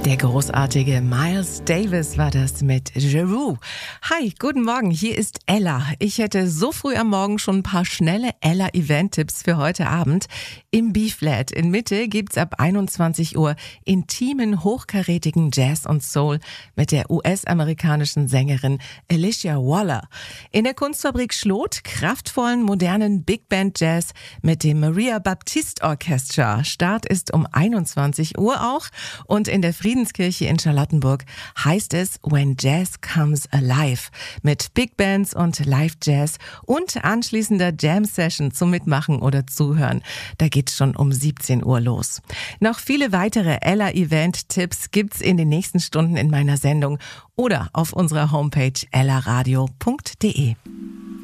Der großartige Miles Davis war das mit Jeru. Hi, guten Morgen, hier ist Ella. Ich hätte so früh am Morgen schon ein paar schnelle Ella-Event-Tipps für heute Abend. Im B-Flat in Mitte gibt's ab 21 Uhr intimen, hochkarätigen Jazz und Soul mit der US-amerikanischen Sängerin Alicia Waller. In der Kunstfabrik Schlot kraftvollen, modernen Big Band Jazz mit dem Maria Baptiste Orchestra. Start ist um 21 Uhr auch und in der Friedenskirche in Charlottenburg heißt es When Jazz Comes Alive mit Big Bands und Live-Jazz und anschließender Jam-Session zum Mitmachen oder Zuhören. Da geht's schon um 17 Uhr los. Noch viele weitere Ella-Event-Tipps gibt's in den nächsten Stunden in meiner Sendung oder auf unserer Homepage ellaradio.de.